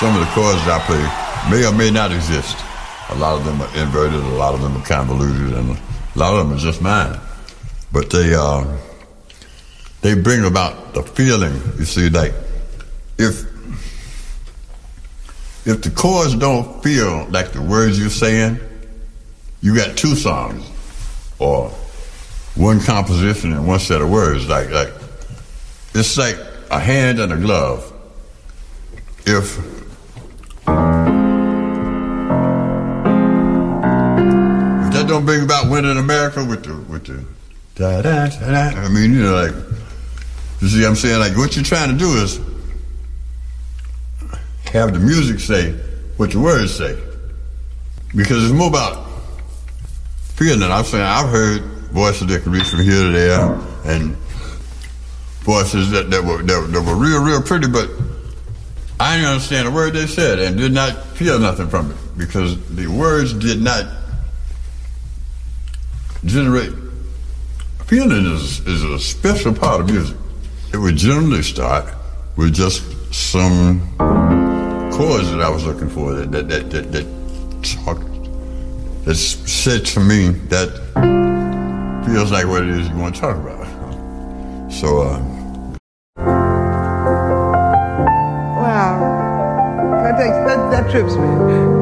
some of the chords I play may or may not exist. A lot of them are inverted, a lot of them are convoluted, and a lot of them are just mine. But they bring about the feeling. You see, like if the chords don't feel like the words you're saying, you got two songs or one composition and one set of words. Like it's like a hand and a glove. If that don't bring about Winter in America with the da da da, I mean, you know, like, you see what I'm saying? Like, what you're trying to do is have the music say what the words say, because it's more about feeling. I'm saying I've heard voices that could reach from here to there, and voices that were real pretty, but I didn't understand a word they said and did not feel nothing from it because the words did not generate. Feeling is a special part of music. It would generally start with just some chords that I was looking for that said to me that feels like what it is you want to talk about. So, wow, that trips me.